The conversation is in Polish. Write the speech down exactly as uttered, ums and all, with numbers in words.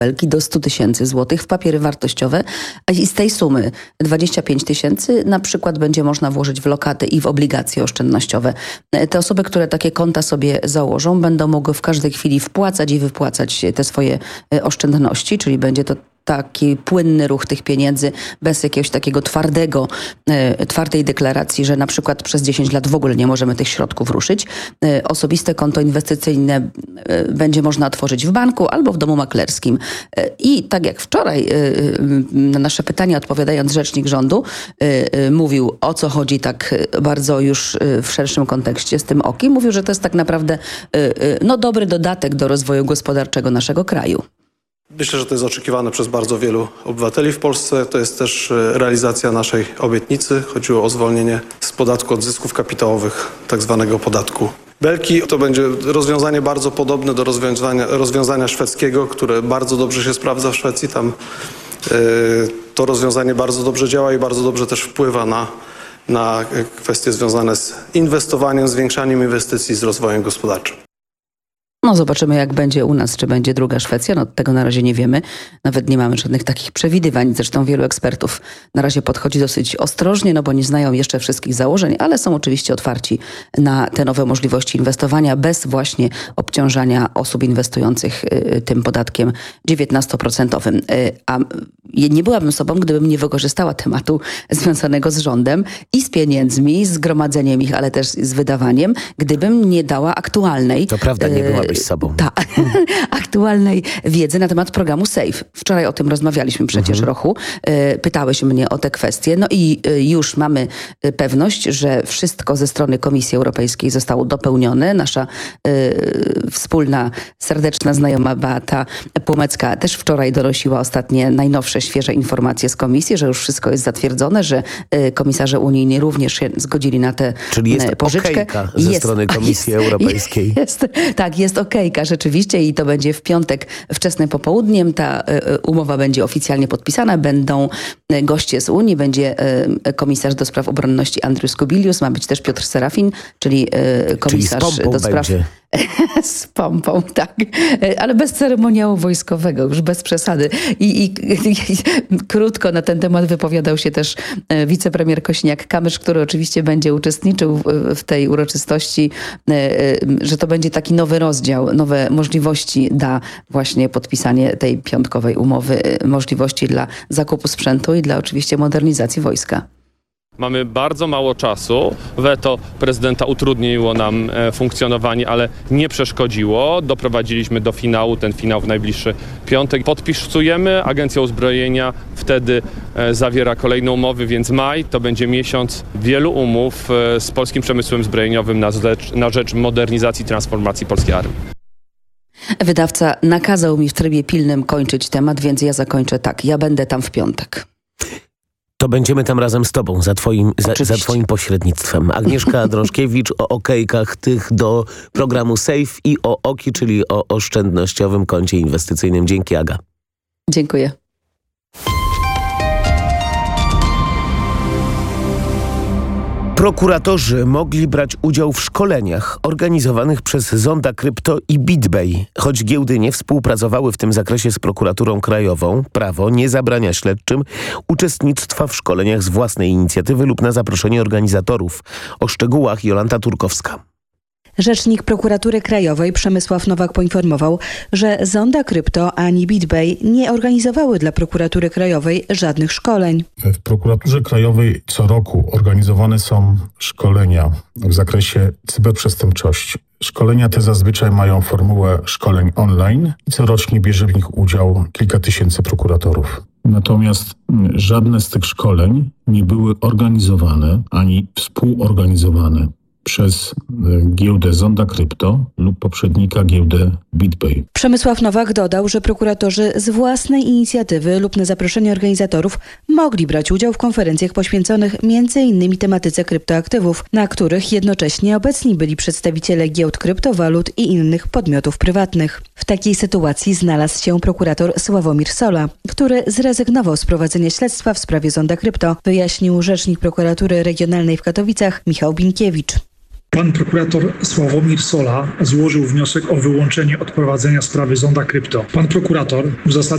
do stu tysięcy złotych w papiery wartościowe, a i z tej sumy dwadzieścia pięć tysięcy na przykład będzie można włożyć w lokaty i w obligacje oszczędnościowe. Te osoby, które takie konta sobie założą, będą mogły w każdej chwili wpłacać i wypłacać te swoje oszczędności, czyli będzie to taki płynny ruch tych pieniędzy bez jakiegoś takiego twardego, e, twardej deklaracji, że na przykład przez dziesięć lat w ogóle nie możemy tych środków ruszyć. E, osobiste konto inwestycyjne e, będzie można otworzyć w banku albo w domu maklerskim. E, I tak jak wczoraj e, na nasze pytania odpowiadając rzecznik rządu e, e, mówił, o co chodzi tak bardzo już e, w szerszym kontekście z tym okiem, mówił, że to jest tak naprawdę e, e, no, dobry dodatek do rozwoju gospodarczego naszego kraju. Myślę, że to jest oczekiwane przez bardzo wielu obywateli w Polsce. To jest też realizacja naszej obietnicy. Chodziło o zwolnienie z podatku od zysków kapitałowych, tak zwanego podatku Belki. To będzie rozwiązanie bardzo podobne do rozwiązania, rozwiązania szwedzkiego, które bardzo dobrze się sprawdza w Szwecji. Tam yy, to rozwiązanie bardzo dobrze działa i bardzo dobrze też wpływa na, na kwestie związane z inwestowaniem, zwiększaniem inwestycji, z rozwojem gospodarczym. No zobaczymy, jak będzie u nas, czy będzie druga Szwecja. No tego na razie nie wiemy. Nawet nie mamy żadnych takich przewidywań. Zresztą wielu ekspertów na razie podchodzi dosyć ostrożnie, no bo nie znają jeszcze wszystkich założeń, ale są oczywiście otwarci na te nowe możliwości inwestowania bez właśnie obciążania osób inwestujących tym podatkiem dziewiętnastoprocentowym. A nie byłabym sobą, gdybym nie wykorzystała tematu związanego z rządem i z pieniędzmi, z gromadzeniem ich, ale też z wydawaniem, gdybym nie dała aktualnej... To prawda, nie byłabyś sobą. Ta, aktualnej wiedzy na temat programu SAFE. Wczoraj o tym rozmawialiśmy przecież, mhm. Rochu. Pytałeś mnie o te kwestie. No i już mamy pewność, że wszystko ze strony Komisji Europejskiej zostało dopełnione. Nasza y, wspólna, serdeczna znajoma Beata Płomecka też wczoraj donosiła ostatnie, najnowsze, świeże informacje z Komisji, że już wszystko jest zatwierdzone, że y, komisarze unijni również się zgodzili na tę Czyli jest pożyczkę. okejka ze jest, strony Komisji jest, Europejskiej. Jest, tak, jest okejka rzeczywiście i to będzie w piątek wczesnym popołudniem. Ta y, umowa będzie oficjalnie podpisana. Będą goście z Unii, będzie y, komisarz do spraw obronności Andrius Kubilius, ma być też Piotr Serafin, czyli y, komisarz czyli z pompą do spraw... będzie. Z pompą, tak. Ale bez ceremoniału wojskowego, już bez przesady. I, i, i krótko na ten temat wypowiadał się też wicepremier Kosiniak-Kamysz, który oczywiście będzie uczestniczył w, w tej uroczystości, że to będzie taki nowy rozdział, nowe możliwości da właśnie podpisanie tej piątkowej umowy, możliwości dla zakupu sprzętu i dla oczywiście modernizacji wojska. Mamy bardzo mało czasu. Weto prezydenta utrudniło nam e, funkcjonowanie, ale nie przeszkodziło. Doprowadziliśmy do finału, ten finał w najbliższy piątek. Podpisujemy, Agencja Uzbrojenia wtedy e, zawiera kolejne umowy, więc maj to będzie miesiąc wielu umów e, z polskim przemysłem zbrojeniowym na rzecz, na rzecz modernizacji i transformacji polskiej armii. Wydawca nakazał mi w trybie pilnym kończyć temat, więc ja zakończę tak. Ja będę tam w piątek. To będziemy tam razem z tobą, za twoim, za, za twoim pośrednictwem. Agnieszka Drążkiewicz o okejkach tych do programu SAFE i o O K I, czyli o oszczędnościowym koncie inwestycyjnym. Dzięki, Aga. Dziękuję. Prokuratorzy mogli brać udział w szkoleniach organizowanych przez Zonda Krypto i BitBay. Choć giełdy nie współpracowały w tym zakresie z prokuraturą krajową, prawo nie zabrania śledczym uczestnictwa w szkoleniach z własnej inicjatywy lub na zaproszenie organizatorów. O szczegółach Jolanta Turkowska. Rzecznik Prokuratury Krajowej Przemysław Nowak poinformował, że Zonda Krypto ani BitBay nie organizowały dla Prokuratury Krajowej żadnych szkoleń. W Prokuraturze Krajowej co roku organizowane są szkolenia w zakresie cyberprzestępczości. Szkolenia te zazwyczaj mają formułę szkoleń online i corocznie bierze w nich udział kilka tysięcy prokuratorów. Natomiast żadne z tych szkoleń nie były organizowane ani współorganizowane przez giełdę Zonda Krypto lub poprzednika giełdę BitBay. Przemysław Nowak dodał, że prokuratorzy z własnej inicjatywy lub na zaproszenie organizatorów mogli brać udział w konferencjach poświęconych między innymi tematyce kryptoaktywów, na których jednocześnie obecni byli przedstawiciele giełd kryptowalut i innych podmiotów prywatnych. W takiej sytuacji znalazł się prokurator Sławomir Sola, który zrezygnował z prowadzenia śledztwa w sprawie Zonda Krypto, wyjaśnił rzecznik prokuratury regionalnej w Katowicach Michał Binkiewicz. Pan prokurator Sławomir Sola złożył wniosek o wyłączenie od prowadzenia sprawy Zonda Krypto. Pan prokurator uzasadnił